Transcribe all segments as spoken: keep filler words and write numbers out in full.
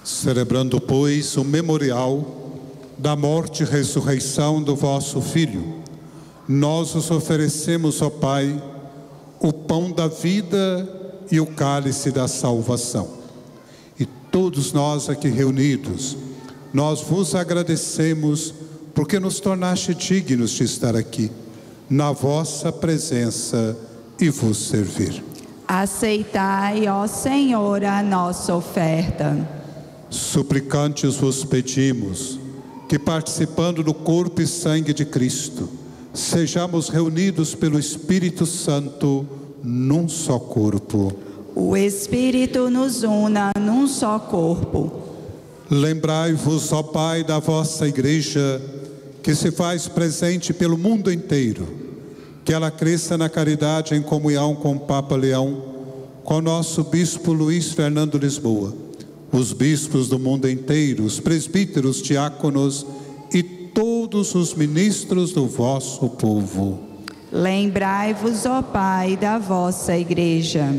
Celebrando, pois, o memorial da morte e ressurreição do vosso Filho, nós os oferecemos, ó Pai, o pão da vida e o cálice da salvação. E todos nós aqui reunidos, nós vos agradecemos porque nos tornaste dignos de estar aqui, na vossa presença e vos servir. Aceitai, ó Senhor, a nossa oferta. Suplicantes vos pedimos que, participando do corpo e sangue de Cristo, sejamos reunidos pelo Espírito Santo num só corpo. O Espírito nos una num só corpo. Lembrai-vos, ó Pai, da vossa Igreja, que se faz presente pelo mundo inteiro, que ela cresça na caridade em comunhão com o Papa Leão, com o nosso Bispo Luiz Fernando Lisboa, os bispos do mundo inteiro, os presbíteros, diáconos e todos os ministros do vosso povo. Lembrai-vos, ó Pai, da vossa Igreja.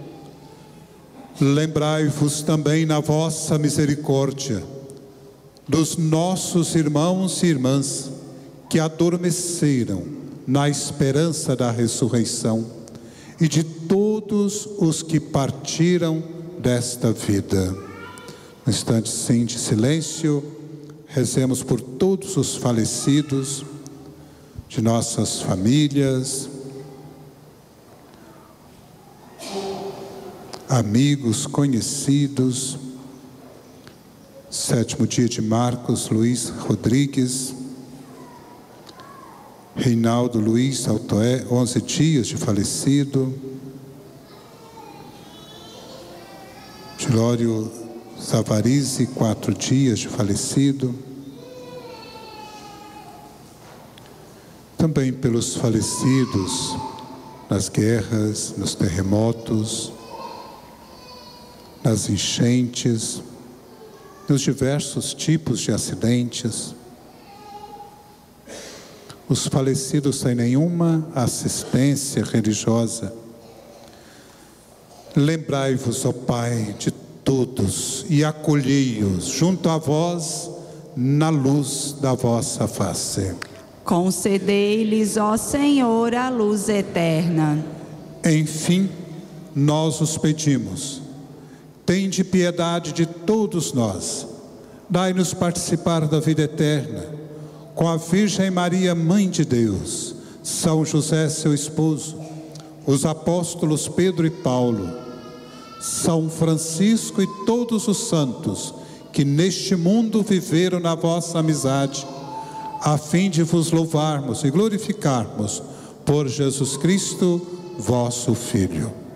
Lembrai-vos também na vossa misericórdia dos nossos irmãos e irmãs que adormeceram na esperança da ressurreição e de todos os que partiram desta vida. No instante, sim, de silêncio, rezemos por todos os falecidos, de nossas famílias, amigos, conhecidos. Sétimo dia de Marcos Luiz Rodrigues, Reinaldo Luiz Altoé, onze dias de falecido. Tilório Savarize, quatro dias de falecido. Também pelos falecidos nas guerras, nos terremotos, nas enchentes, nos diversos tipos de acidentes. Os falecidos sem nenhuma assistência religiosa. Lembrai-vos, ó Pai, de todos e acolhei-os junto a vós na luz da vossa face. Concedei-lhes, ó Senhor, a luz eterna. Enfim, nós os pedimos, tende piedade de todos nós, dai-nos participar da vida eterna, com a Virgem Maria, Mãe de Deus, São José, seu esposo, os apóstolos Pedro e Paulo, São Francisco e todos os santos que neste mundo viveram na vossa amizade, a fim de vos louvarmos e glorificarmos por Jesus Cristo, vosso Filho.